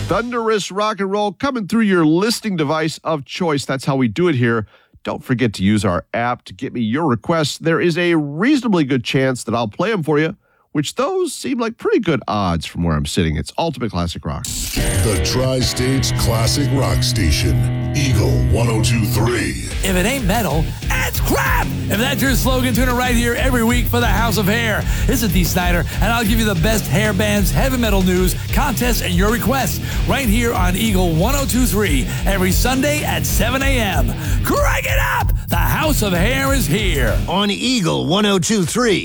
Thunderous rock and roll coming through your listening device of choice. That's how we do it here. Don't forget to use our app to get me your requests. There is a reasonably good chance that I'll play them for you, which those seem like pretty good odds from where I'm sitting. It's Ultimate Classic Rock. The Tri-State's Classic Rock Station, Eagle 102.3. If it ain't metal, it's crap! If that's your slogan, tune it right here every week for the House of Hair. This is Dee Snider, and I'll give you the best hair bands, heavy metal news, contests, and your requests right here on Eagle 102.3 every Sunday at 7 a.m. Crank it up! The House of Hair is here. On Eagle 102.3.